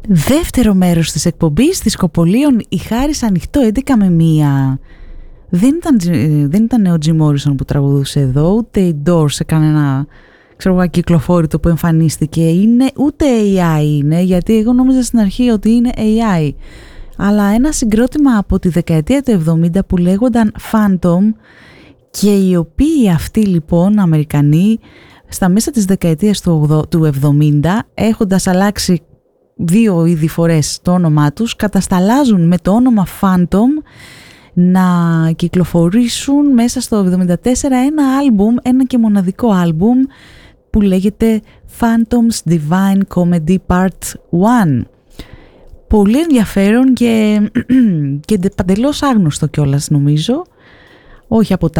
Δεύτερο μέρος της εκπομπής Δισκοπολίων, η Χάρις ανοιχτό 11 με 1. Δεν ήταν ο Jim Morrison που τραγουδούσε εδώ, ούτε η Doors σε κανένα κυκλοφόρητο που εμφανίστηκε είναι, ούτε AI είναι, γιατί εγώ νόμιζα στην αρχή ότι είναι AI, αλλά ένα συγκρότημα από τη δεκαετία του 70 που λέγονταν Phantom, και οι οποίοι αυτοί λοιπόν Αμερικανοί στα μέσα της δεκαετίας του 70, έχοντας αλλάξει 2 ήδη φορές το όνομά τους, κατασταλάζουν με το όνομα Phantom να κυκλοφορήσουν μέσα στο 74 ένα άλμπουμ, ένα και μοναδικό άλμπουμ που λέγεται Phantom's Divine Comedy Part 1. Πολύ ενδιαφέρον και παντελώς άγνωστο κιόλας, νομίζω. Όχι από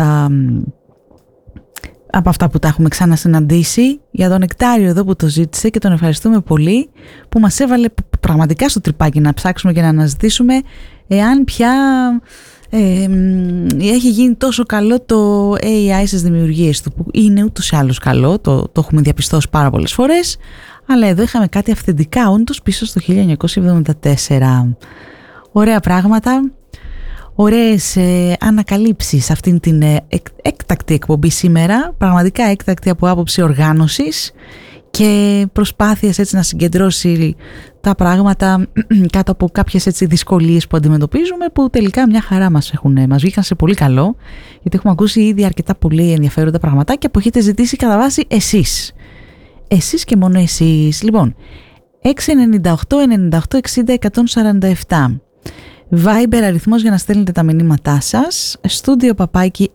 αυτά που τα έχουμε ξανασυναντήσει. Για τον Νεκτάριο εδώ που το ζήτησε και τον ευχαριστούμε πολύ, που μας έβαλε πραγματικά στο τρυπάκι να ψάξουμε και να αναζητήσουμε εάν πια έχει γίνει τόσο καλό το AI στις δημιουργίες του, που είναι ούτως ή άλλως καλό, το έχουμε διαπιστώσει πάρα πολλές φορές, αλλά εδώ είχαμε κάτι αυθεντικά όντως πίσω στο 1974. Ωραία πράγματα, ωραίες ανακαλύψεις αυτήν την έκτακτη εκπομπή σήμερα, πραγματικά έκτακτη από άποψη οργάνωσης και προσπάθειες έτσι να συγκεντρώσει τα πράγματα κάτω από κάποιες έτσι δυσκολίες που αντιμετωπίζουμε, που τελικά μια χαρά μας βγήκαν σε πολύ καλό, γιατί έχουμε ακούσει ήδη αρκετά πολύ ενδιαφέροντα πραγματάκια που έχετε ζητήσει κατά βάση εσείς και μόνο εσείς. Λοιπόν, 698 98 60 147 Viber αριθμός για να στέλνετε τα μηνύματά σας, studio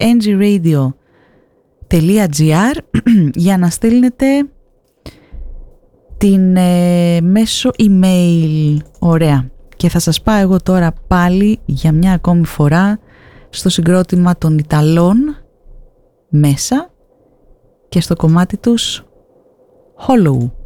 @ngradio.gr για να στέλνετε την μέσω email. Ωραία. Και θα σας πάω εγώ τώρα πάλι για μια ακόμη φορά στο συγκρότημα των Ιταλών μέσα και στο κομμάτι τους Hollow.